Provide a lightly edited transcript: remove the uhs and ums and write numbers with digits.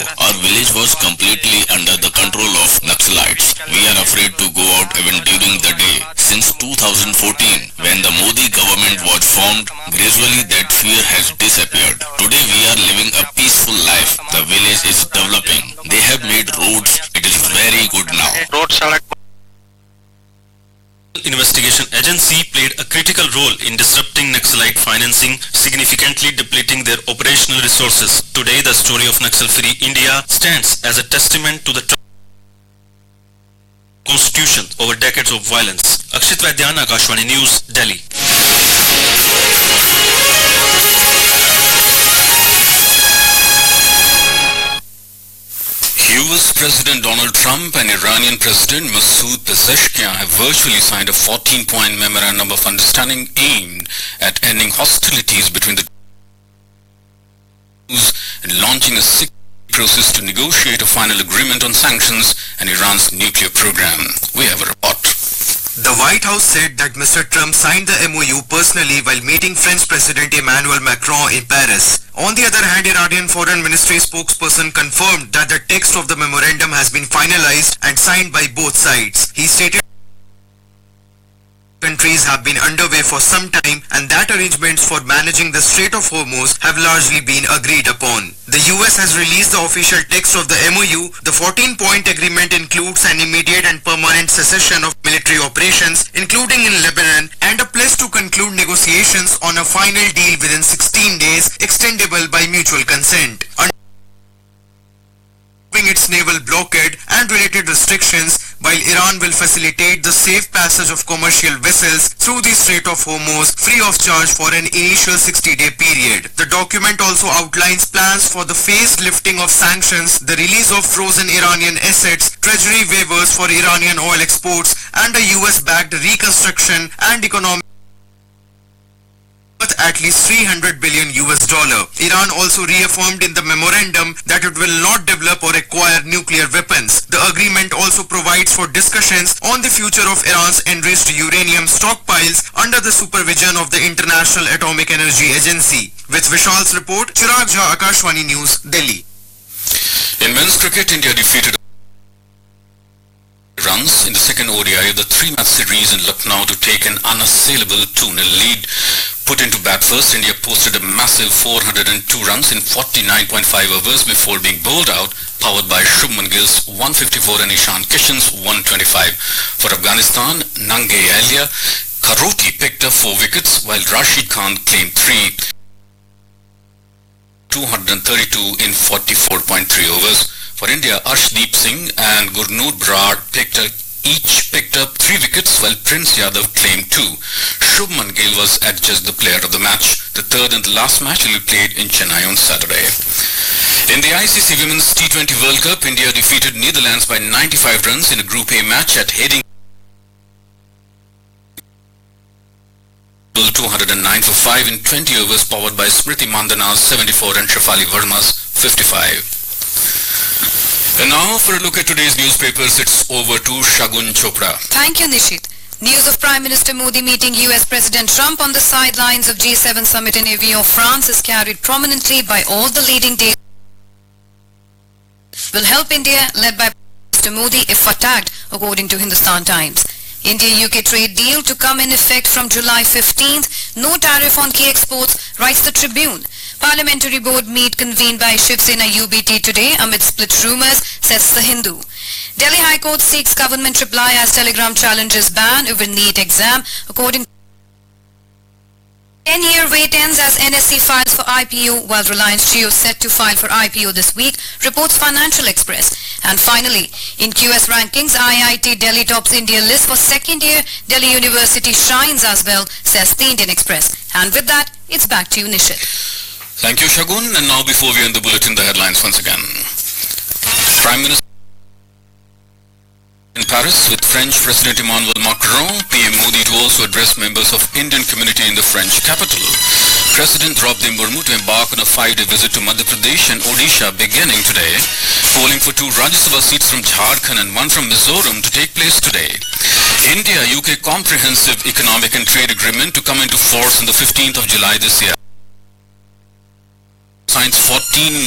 our village was completely under the control of Naxalites. We are afraid to go out even during the day. Since 2014, when the Modi government was formed, gradually that fear has disappeared. Today we are living a peaceful life. The village is developing. They have made roads. It is very good now. Investigation Agency played a critical role in disrupting Naxalite financing, significantly depleting their operational resources. Today, the story of Naxal-free India stands as a testament to the constitution over decades of violence. Akshit Vaidyan, Akashvani News, Delhi. US President Donald Trump and Iranian President Masoud Pezeshkian have virtually signed a 14-point memorandum of understanding aimed at ending hostilities between the two and launching a process to negotiate a final agreement on sanctions and Iran's nuclear program. We have a report. The White House said that Mr. Trump signed the MOU personally while meeting French President Emmanuel Macron in Paris. On the other hand, Iranian Foreign Ministry spokesperson confirmed that the text of the memorandum has been finalized and signed by both sides. He stated countries have been underway for some time and that arrangements for managing the Strait of Hormuz have largely been agreed upon. The US has released the official text of the MOU. The 14-point agreement includes an immediate and permanent cessation of military operations, including in Lebanon, and a pledge to conclude negotiations on a final deal within 16 days, extendable by mutual consent. Its naval blockade and related restrictions, while Iran will facilitate the safe passage of commercial vessels through the Strait of Hormuz free of charge for an initial 60-day period. The document also outlines plans for the phased lifting of sanctions, the release of frozen Iranian assets, treasury waivers for Iranian oil exports, and a US-backed reconstruction and economic worth at least $300 billion. Iran also reaffirmed in the memorandum that it will not develop or acquire nuclear weapons. The agreement also provides for discussions on the future of Iran's enriched uranium stockpiles under the supervision of the International Atomic Energy Agency. With Vishal's report, Chirag Jha, Akashvani News, Delhi. In men's cricket, India defeated runs in the second ODI of the three-match series in Lucknow to take an unassailable 2-0 lead. Put into bat first, India posted a massive 402 runs in 49.5 overs before being bowled out, powered by Shubman Gill's 154 and Ishan Kishan's 125. For Afghanistan, Nange Alia Karoti picked up 4 wickets while Rashid Khan claimed 3. 232 in 44.3 overs. For India, Arshdeep Singh and Gurnoor Brar each picked up 3 wickets while Prince Yadav claimed 2. Shubman Gill was adjudged the player of the match. The third and the last match will be played in Chennai on Saturday. In the ICC Women's T20 World Cup, India defeated Netherlands by 95 runs in a Group A match at Heading 209 for 5 in 20 overs, powered by Smriti Mandana's 74 and Shafali Verma's 55. And now for a look at today's newspapers, it's over to Shagun Chopra. Thank you, Nishit. News of Prime Minister Modi meeting US President Trump on the sidelines of G7 summit in Evian, France is carried prominently by all the leading daily will help India, led by Mr. Modi, if attacked, according to Hindustan Times. India-UK trade deal to come in effect from July 15th. No tariff on key exports, writes the Tribune. Parliamentary board meet convened by Shiv Sena UBT today amid split rumours, says the Hindu. Delhi High Court seeks government reply as Telegram challenges ban over NEET exam, according to 10-year wait ends as NSE files for IPO, while Reliance Jio set to file for IPO this week, reports Financial Express. And finally, in QS rankings, IIT Delhi tops India list for second year. Delhi University shines as well, says the Indian Express. And with that, it's back to you, Nishit. Thank you, Shagun. And now before we end the bulletin, the headlines once again. Prime Minister in Paris with French President Emmanuel Macron, PM Modi to also address members of Indian community in the French capital. President Draupadi Murmu to embark on a 5-day visit to Madhya Pradesh and Odisha beginning today. Polling for 2 Rajya Sabha seats from Jharkhand and 1 from Mizoram to take place today. India-UK Comprehensive Economic and Trade Agreement to come into force on the 15th of July this year. Signs 14